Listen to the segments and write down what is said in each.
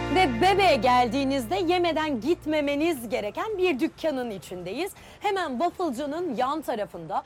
Ve Bebe'ye geldiğinizde yemeden gitmemeniz gereken bir dükkanın içindeyiz. Hemen Wafflecı'nın yan tarafında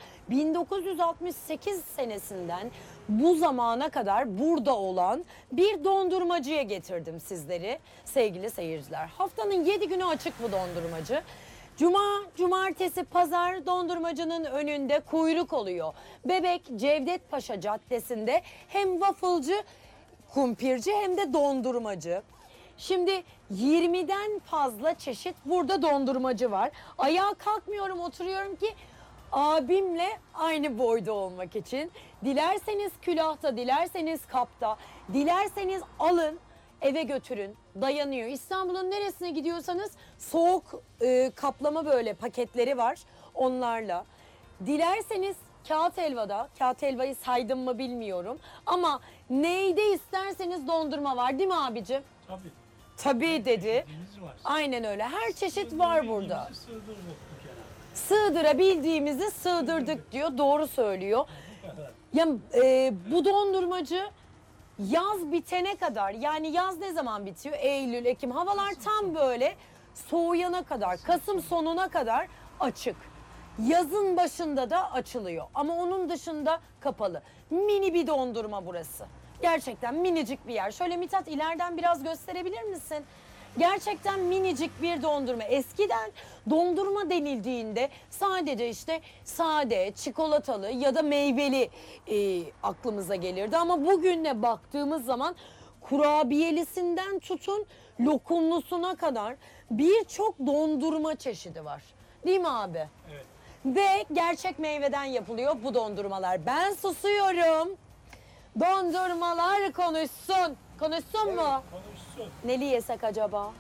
1968 senesinden bu zamana kadar burada olan bir dondurmacıya getirdim sizleri sevgili seyirciler. Haftanın 7 günü açık bu dondurmacı. Cuma, cumartesi, pazar dondurmacının önünde kuyruk oluyor. Bebek Cevdet Paşa Caddesi'nde hem wafflecı, kumpirci hem de dondurmacı. Şimdi 20'den fazla çeşit burada dondurmacı var. Ayağa kalkmıyorum, oturuyorum ki abimle aynı boyda olmak için. Dilerseniz külahta, dilerseniz kapta, dilerseniz alın eve götürün. Dayanıyor. İstanbul'un neresine gidiyorsanız soğuk kaplama böyle paketleri var onlarla. Dilerseniz kağıt helvada, kağıt helvayı saydım mı bilmiyorum. Ama neyde isterseniz dondurma var değil mi abicim? Tabii. Tabii dedi. Çeşitimiz var. Aynen öyle. Her çeşit var burada. Sığdırdık bir kere. Sığdırabildiğimizi sığdırdık diyor. Doğru söylüyor. Ya bu dondurmacı yaz bitene kadar, yani yaz ne zaman bitiyor? Eylül, Ekim. Havalar tam böyle soğuyana kadar, Kasım sonuna kadar açık. Yazın başında da açılıyor ama onun dışında kapalı. Mini bir dondurma burası. Gerçekten minicik bir yer. Şöyle Mithat ileriden biraz gösterebilir misin? Gerçekten minicik bir dondurma. Eskiden dondurma denildiğinde sadece işte sade, çikolatalı ya da meyveli aklımıza gelirdi. Ama bugüne baktığımız zaman kurabiyelisinden tutun lokumlusuna kadar birçok dondurma çeşidi var. Değil mi abi? Evet. Ve gerçek meyveden yapılıyor bu dondurmalar. Ben susuyorum. Dondurmalar konuşsun. Konuşsun mu? Konuşsun. Neli yesek acaba?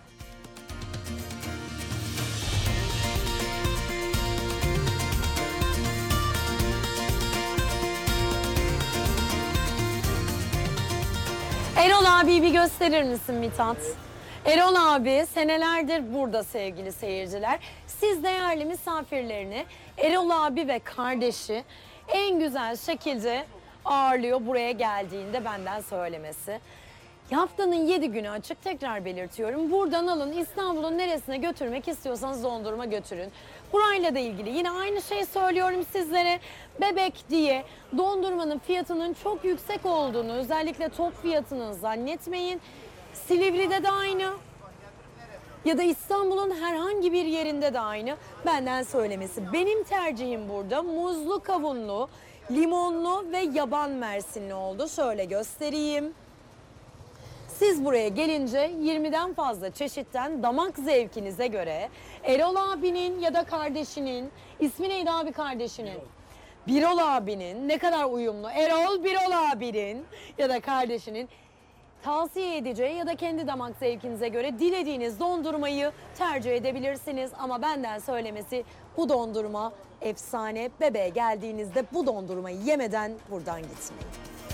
Erol abiyi bir gösterir misin Mithat? Erol abi senelerdir burada sevgili seyirciler. Siz değerli misafirlerini Erol abi ve kardeşi en güzel şekilde ağırlıyor buraya geldiğinde, benden söylemesi. Haftanın 7 günü açık, tekrar belirtiyorum. Buradan alın, İstanbul'un neresine götürmek istiyorsanız dondurma götürün. Burayla da ilgili yine aynı şeyi söylüyorum sizlere. Bebek diye dondurmanın fiyatının çok yüksek olduğunu, özellikle top fiyatını zannetmeyin. Silivri'de de aynı. Ya da İstanbul'un herhangi bir yerinde de aynı, benden söylemesi. Benim tercihim burada muzlu, kavunlu, limonlu ve yaban mersinli oldu. Şöyle göstereyim. Siz buraya gelince 20'den fazla çeşitten damak zevkinize göre Erol abinin ya da kardeşinin, ismi neydi abi kardeşinin? Birol abinin, ne kadar uyumlu. Erol Birol abinin ya da kardeşinin tavsiye edeceği ya da kendi damak zevkinize göre dilediğiniz dondurmayı tercih edebilirsiniz. Ama benden söylemesi, bu dondurma efsane. Bebeğe geldiğinizde bu dondurmayı yemeden buradan gitmeyin.